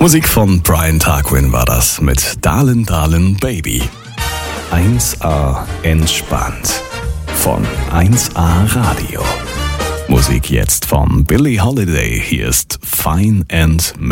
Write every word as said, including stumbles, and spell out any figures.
Musik von Brian Tarquin war das mit Darlin' Darlin' Baby. eins A entspannt von eins A Radio. Musik jetzt von Billie Holiday. Hier ist Fine and Mellow.